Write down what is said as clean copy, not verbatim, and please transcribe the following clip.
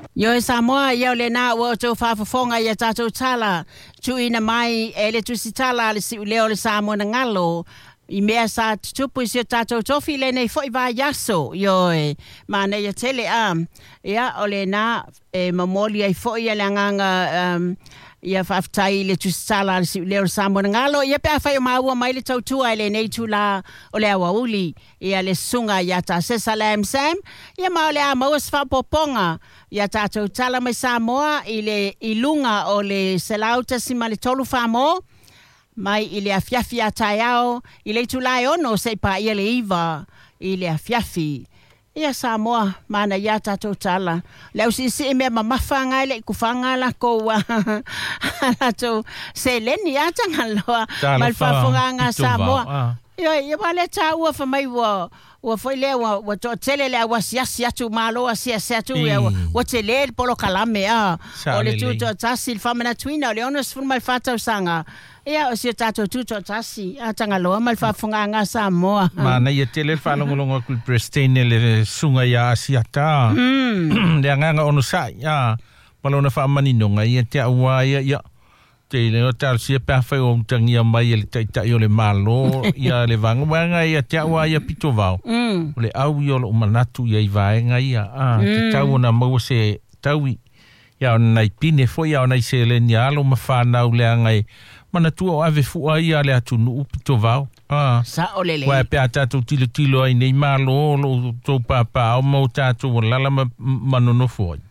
Yo e Samoa ia le na o tō whaafafonga ia tātou tala tu ina mai e le tusi tala le si leo le Samoa na ngalo I mea sa tupu si o tātou tofi le nei fo I va yaso yo e mana ia tele ia o le na e mamoli ai fo ia le anganga ia whaftai le tusala le si leo le Samoa na ngalo ia pia whai o maua mai le tautua le nei tu la o le awa uli ia le sunga ia ta sesa le Sam ia ma o le a mauas whapoponga ia tātou tala mai Samoa I le ilunga o le selauta si ma le tolu whamo mai I le afiafi a taiao, I le tulai ono se pa ia le iwa, I le afiafi. Ia Samoa, mana ia tātou tala. Leo si mea mamawhanga le kufanga la koua. Tātou se leni a tanga loa, malwhawhanga Samoa. Ia wale tā ua whamai ua foi lea wa to tele lea wa siasi atu malo a siasi atu wa tele polo kalame o le tu to tasi il famana tuina o le onos fun mal fata usanga ia o si tato tu to tasi a tanga loa mal fa funga nga Samoa mana ia tele falongolonga kul prestene le sunga ia asiata le nga ono sa ia palona fa maninonga ia te awa ia te le o tal si pa fa o tangia mai le tai o le malo ia le vanga ia te wa ia pito vao le au yo lo manatu ia vai nga ia te tau na mo se taui ia nai pine fo ia nai se le nia lo mafana u le ngai manatu o ave fu ia le atu no pito vao sa o lele wa pe ata tu tilo ai nei malo lo to papa o mo tatu la manono fo